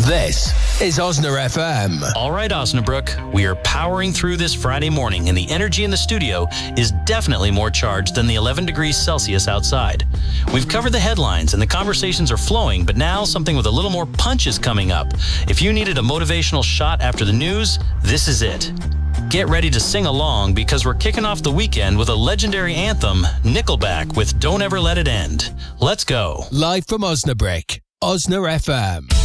This is Osna FM. All right, Osnabrook, we are powering through this Friday morning, and the energy in the studio is definitely more charged than the 11 degrees Celsius outside. We've covered the headlines, and the conversations are flowing, but now something with a little more punch is coming up. If you needed a motivational shot after the news, this is it. Get ready to sing along because we're kicking off the weekend with a legendary anthem, Nickelback with Don't Ever Let It End. Let's go. Live from Osnabrück, Osna FM.